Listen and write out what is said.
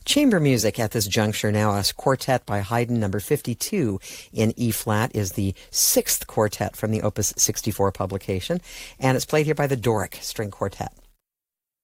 Chamber music at this juncture now, a quartet by Haydn, number 52 in E-flat, is the sixth quartet from the Opus 64 publication, and it's played here by the Doric String Quartet.